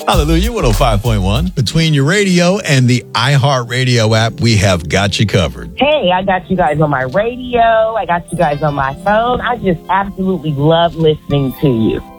Hallelujah 105.1. Between your radio and the iHeartRadio app, we have got you covered. Hey, I got you guys on my radio. I got you guys on my phone. I just absolutely love listening to you.